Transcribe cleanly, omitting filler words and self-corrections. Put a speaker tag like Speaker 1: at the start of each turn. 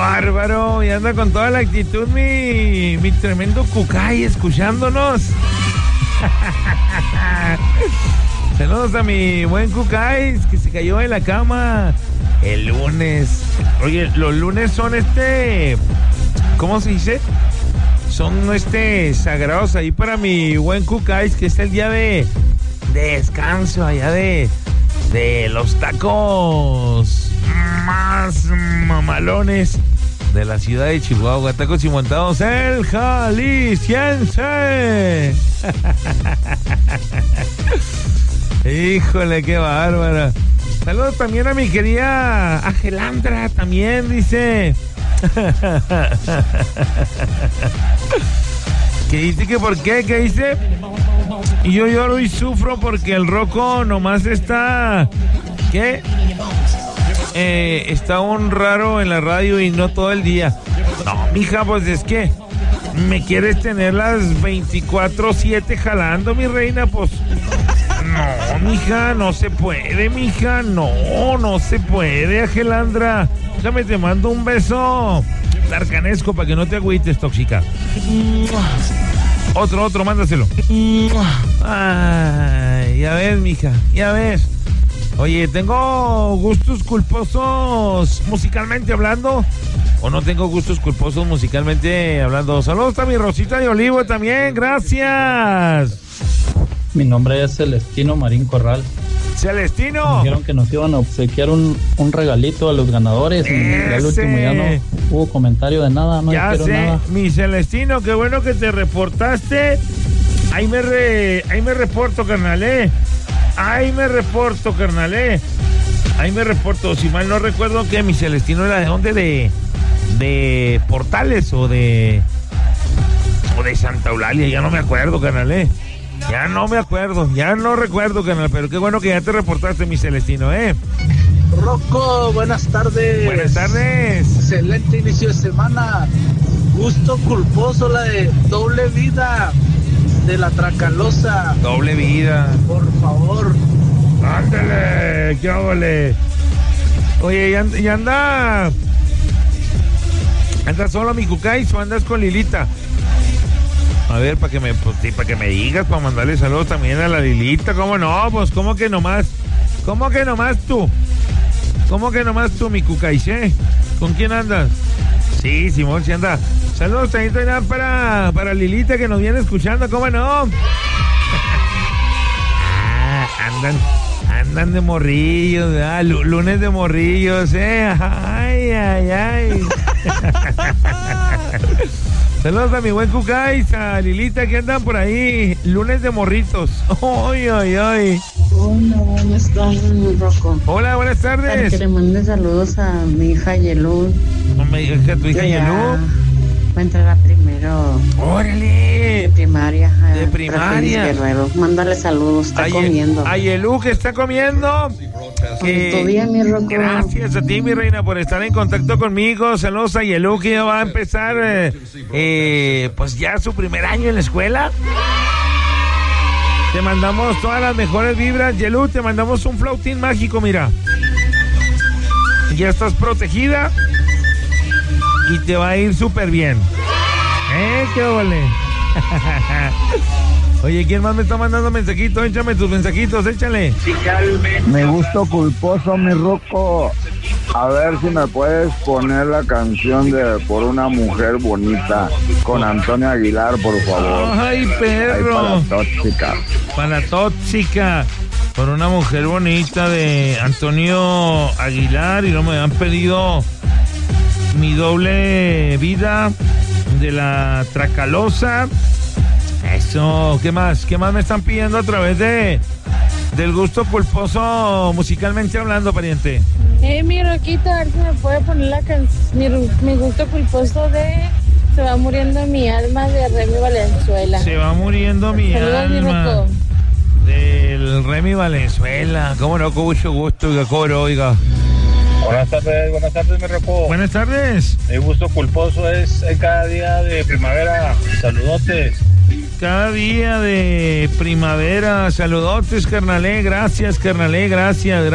Speaker 1: bárbaro! Y anda con toda la actitud mi tremendo Cucay escuchándonos. Saludos a mi buen Cucay, que se cayó de la cama el lunes. Oye, los lunes son ¿cómo se dice? Son sagrados ahí para mi buen Cucay, que es el día de descanso allá de los tacos más mamalones de la ciudad de Chihuahua. Tacos y montados, el jalisciense. Híjole, qué bárbara. Saludos también a mi querida Angelandra, también dice. ¿Qué dice que por qué? ¿Qué dice? Y yo lloro y sufro porque el Rocco nomás está... ¿Qué? Está un raro en la radio y no todo el día. No, mija, pues es que me quieres tener las 24/7 jalando, mi reina, pues... No, mija, no se puede, mija. No se puede, Angelandra. Déjame, te mando un beso larcanesco para que no te agüites, tóxica. Otro, mándaselo. Ay, ya ves, mija, ya ves. Oye, ¿tengo gustos culposos musicalmente hablando? ¿O no tengo gustos culposos musicalmente hablando? Saludos a mi Rosita de Olivo también, gracias.
Speaker 2: Mi nombre es Celestino Marín Corral.
Speaker 1: ¡Celestino!
Speaker 2: Me dijeron que nos iban a obsequiar un regalito a los ganadores. Y al último ya no hubo comentario de nada, no dijeron nada.
Speaker 1: Mi Celestino, qué bueno que te reportaste. Ahí me reporto, carnal, Ahí me reporto. Si mal no recuerdo, que mi Celestino era de dónde, de Portales o de Santa Eulalia, ya no me acuerdo, carnal, Ya no recuerdo, carnal, pero qué bueno que ya te reportaste, mi Celestino,
Speaker 3: Rocco, buenas tardes.
Speaker 1: Buenas tardes.
Speaker 3: Excelente inicio de semana. Gusto culposo, la de Doble Vida, de la Tracalosa.
Speaker 1: Doble Vida.
Speaker 3: Por favor.
Speaker 1: Ándale, qué óvole. Oye, ¿y anda solo, mi Cucay, o andas con Lilita? A ver, para que me digas, para mandarle saludos también a la Lilita. ¿Cómo no? Pues, ¿cómo que nomás tú? ¿Cómo que nomás tú, mi Cucaiche? ¿Con quién andas? Sí, Simón, sí anda. Saludos también para Lilita, que nos viene escuchando, ¿cómo no? Andan de morrillos, ¿verdad? Lunes de morrillos, Ay. Saludos a mi buen Cucay, a Lilita, que andan por ahí, lunes de morritos. Ay.
Speaker 4: Hola, buenas tardes, Rocco.
Speaker 1: Hola, buenas tardes.
Speaker 4: Para que le mande saludos a mi hija Yelú.
Speaker 1: ¿Tu hija Yelú?
Speaker 4: Va a entrar primero.
Speaker 1: ¡Órale!
Speaker 4: De primaria.
Speaker 1: De primaria.
Speaker 4: Guerrero. Mándale saludos, está comiendo.
Speaker 1: A Yelú, que está comiendo.
Speaker 4: Tu día, mi Rocco.
Speaker 1: Gracias a ti, mi reina, por estar en contacto conmigo. Saludos a Yelú, que ya va a empezar pues ya su primer año en la escuela. Te mandamos todas las mejores vibras, Yelú. Te mandamos un flautín mágico, mira. Ya estás protegida y te va a ir súper bien. ¡Qué ole! Oye, ¿quién más me está mandando mensajitos? Échame tus mensajitos, échale.
Speaker 5: Me gusto culposo, mi Rocco. A ver si me puedes poner la canción de Por una mujer bonita con Antonio Aguilar, por favor.
Speaker 1: ¡Ay, perro!
Speaker 5: Ay,
Speaker 1: para tóxica. Por una mujer bonita de Antonio Aguilar. Y no me han pedido Mi Doble Vida de la Tracalosa. Eso, ¿qué más? ¿Qué más me están pidiendo a través del gusto culposo musicalmente hablando, pariente?
Speaker 6: Mi Roquito, a ver si me puede poner la mi gusto culposo de Se va muriendo mi alma, de Remy Valenzuela.
Speaker 1: Se va muriendo mi alma. Del Remy Valenzuela. ¿Cómo no? Con mucho gusto, oiga, coro, oiga.
Speaker 7: Buenas tardes, mi Rocco.
Speaker 1: Buenas tardes.
Speaker 7: Mi gusto culposo es cada día de primavera. Saludotes.
Speaker 1: Cada día de primavera. Saludotes, carnalé. Gracias, carnalé. Gracias.